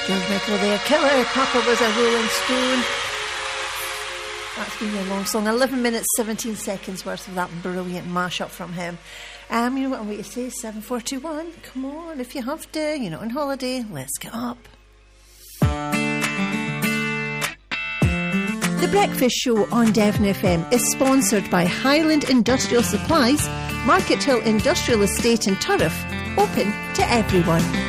George Michael there. Killer, Papa Was a Rolling Stone. That's been a long song. 11 minutes, 17 seconds worth of that brilliant mashup from him. You know what I'm going to say? 7421. Come on, if you have to. You're not on holiday. Let's get up. The Breakfast Show on Devon FM is sponsored by Highland Industrial Supplies, Market Hill Industrial Estate in Turriff. Open to everyone.